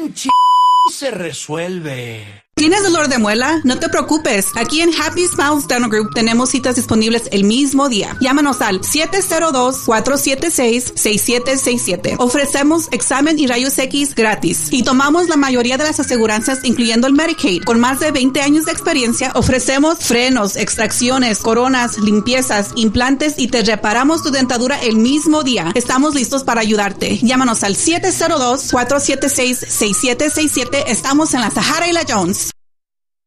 se resuelve. ¿Tienes dolor de muela? No te preocupes. Aquí en Happy Smiles Dental Group tenemos citas disponibles el mismo día. Llámanos al 702-476-6767. Ofrecemos examen y rayos X gratis. Y tomamos la mayoría de las aseguranzas, incluyendo el Medicaid. Con más de 20 años de experiencia, ofrecemos frenos, extracciones, coronas, limpiezas, implantes y te reparamos tu dentadura el mismo día. Estamos listos para ayudarte. Llámanos al 702-476-6767. Estamos en la Sahara y la Jones.